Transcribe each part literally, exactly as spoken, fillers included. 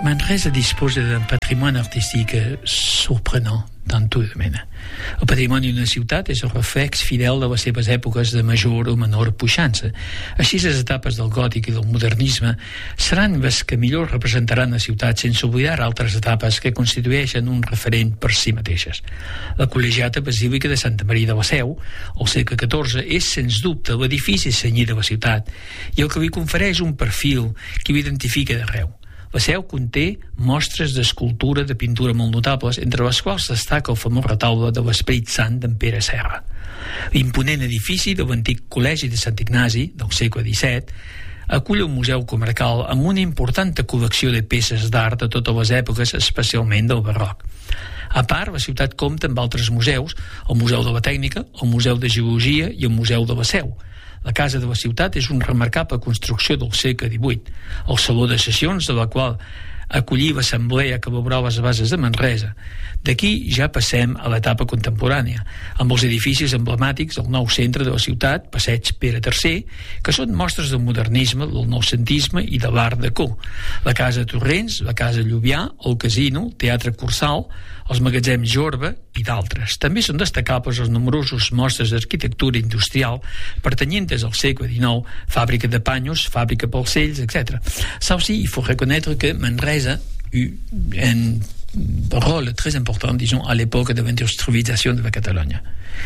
Manresa dispose d'un patrimoine artístic sorprenent dans tot domaine. El patrimoni d'una ciutat és el reflex fidel de les seves èpoques de major o menor puixança. Així, les etapes del gòtic i del modernisme seran les que millor representaran la ciutat, sense oblidar altres etapes que constitueixen un referent per si mateixes. La col·legiata Basílica de Santa Maria de la Seu, al segle catorze, és sens dubte l'edifici senyer de la ciutat i el que li confereix un perfil que l'identifica d'arreu. La Seu conté mostres d'escultura de pintura molt notables, entre les quals destaca el famós retaule de l'Esperit Sant d'en Pere Serra. L'imponent edifici de l'antic Col·legi de Sant Ignasi, del segle disset, acull un museu comarcal amb una important col·lecció de peces d'art de totes les èpoques, especialment del barroc. A part, la ciutat compta amb altres museus, el Museu de la Tècnica, el Museu de Geologia i el Museu de la Seu. La Casa de la Ciutat és una remarcable construcció del segle divuit, el saló de sessions de la qual acollí l'assemblea que elaborava les bases de Manresa. D'aquí ja passem a l'etapa contemporània, amb els edificis emblemàtics del nou centre de la ciutat, Passeig Pere tercer, que són mostres del modernisme, del noucentisme i de l'art déco. La Casa Torrents, la Casa Lluvià, el Casino, el Teatre Cursal, els magatzems Jorba i d'altres. També són destacables els numerosos mostres d'arquitectura industrial pertanyentes al segle dinou, fàbrica de panyos, fàbrica polsells, etcètera. Ça aussi, il faut reconnaître que Manresa eut un rôle très important, disons, à l'époque de l'industrialisation de la Catalogne.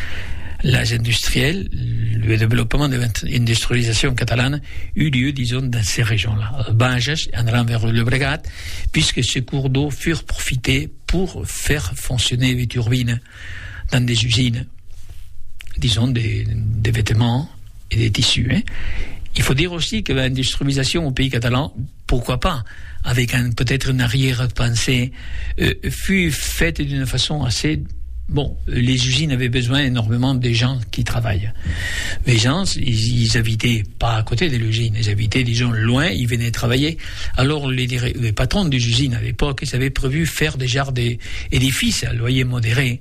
L'âge industriel, le développement de l'industrialisation catalane eut lieu, disons, dans ces régions-là, Bages, en allant vers le Llobregat, puisque ces cours d'eau furent profités pour faire fonctionner les turbines dans des usines, disons, des, des vêtements et des tissus. Hein. Il faut dire aussi que l'industrialisation au pays catalan, pourquoi pas, avec un, peut-être une arrière-pensée, euh, fut faite d'une façon assez... Bon, les usines avaient besoin énormément de gens qui travaillent. Les gens, ils, ils habitaient pas à côté de l'usine, ils habitaient, disons, loin, ils venaient travailler. Alors, les, les patrons des usines à l'époque, ils avaient prévu faire déjà des édifices à loyer modéré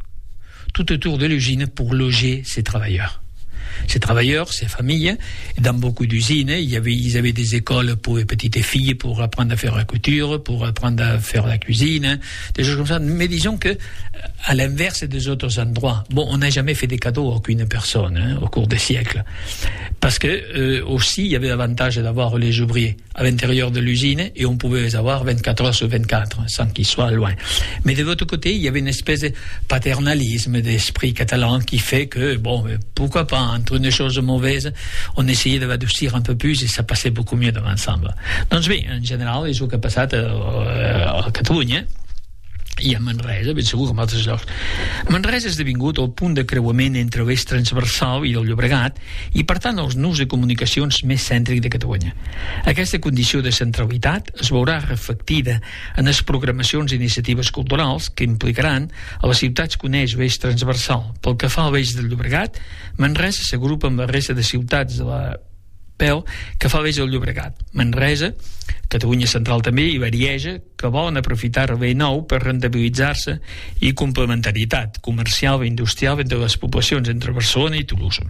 tout autour de l'usine pour loger ces travailleurs. Ces travailleurs, ces familles, dans beaucoup d'usines, il y avait, ils avaient des écoles pour les petites filles, pour apprendre à faire la couture, pour apprendre à faire la cuisine, des choses comme ça. Mais disons que, à l'inverse des autres endroits, bon, on n'a jamais fait des cadeaux à aucune personne, hein, au cours des siècles. Parce que, euh, aussi, il y avait l'avantage d'avoir les ouvriers à l'intérieur de l'usine et on pouvait les avoir vingt-quatre heures sur vingt-quatre, sans qu'ils soient loin. Mais de l'autre côté, il y avait une espèce de paternalisme d'esprit catalan qui fait que, bon, pourquoi pas, entre une chose mauvaise, on essayait de l'adoucir un peu plus et ça passait beaucoup mieux dans l'ensemble. Doncs bé, en general, és el que ha passat a, a, a Catalunya i a Manresa, ben segur que en altres llocs. Manresa ha esdevingut el punt de creuament entre l'eix transversal i el Llobregat i, per tant, els nus de comunicacions més cèntric de Catalunya. Aquesta condició de centralitat es veurà reflectida en les programacions i iniciatives culturals que implicaran a les ciutats que uneix l'eix transversal. Pel que fa a l'eix del Llobregat, Manresa s'agrupa amb la resta de ciutats de la peu que fa l'eix del Llobregat. Manresa, Catalunya Central també i Varieja, que volen aprofitar el bé nou per rentabilitzar-se i complementaritat comercial i industrial entre les poblacions entre Barcelona i Tolosa.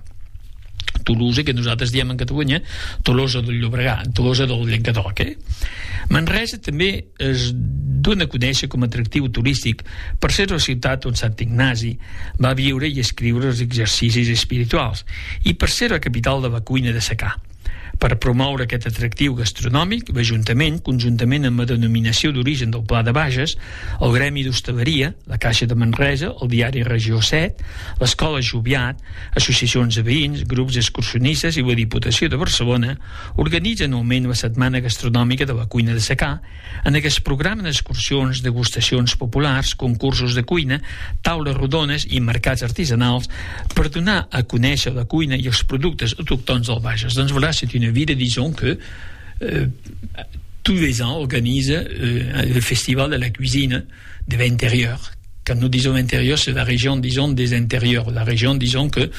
Tolosa, que nosaltres diem en Catalunya Tolosa del Llobregat, Tolosa del Llenguadoc. Eh? Manresa també es dona a conèixer com a atractiu turístic per ser la ciutat on Sant Ignasi va viure i escriure els exercicis espirituals i per ser la capital de la cuina de secà. Per promoure aquest atractiu gastronòmic, l'Ajuntament, conjuntament amb la denominació d'origen del Pla de Bages, el Gremi d'Hostaleria, la Caixa de Manresa, el diari Regió set, l'Escola Joviat, associacions de veïns, grups excursionistes i la Diputació de Barcelona organitzen anualment la Setmana Gastronòmica de la Cuina de Secà, en què es programen excursions, degustacions populars, concursos de cuina, taules rodones i mercats artesanals per donar a conèixer la cuina i els productes autòctons del Bages. Doncs voilà, c'est une ville, disons que euh, tous les ans organise euh, le festival de la cuisine de l'intérieur. Quand nous disons intérieur, c'est la région, disons, des intérieurs. La région, disons que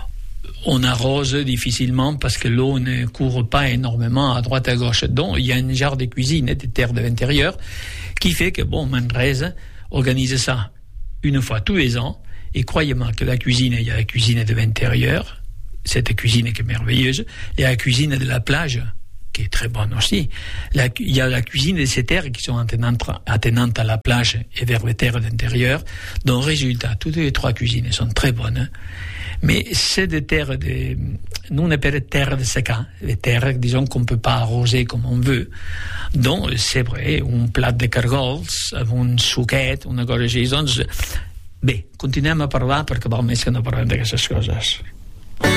on arrose difficilement parce que l'eau ne court pas énormément à droite à gauche. Donc, il y a un genre de cuisine des terres de l'intérieur qui fait que, bon, Manresa organise ça une fois tous les ans. Et croyez-moi que la cuisine, il y a la cuisine de l'intérieur, cette cuisine qui est merveilleuse, et la cuisine de la plage, qui est très bonne aussi. La, il y a la cuisine de ces terres qui sont attenantes, attenantes à la plage et vers les terres d'intérieur. Donc, résultat, toutes les trois cuisines sont très bonnes. Mais c'est des terres de, nous on appelle terres de secà, les terres, disons, qu'on peut pas arroser comme on veut. Donc, c'est vrai, un plat de cargols, amb un suquet, una cosa així. Doncs, bé, continuem a parlar perquè val més que no parlem d'aquestes coses.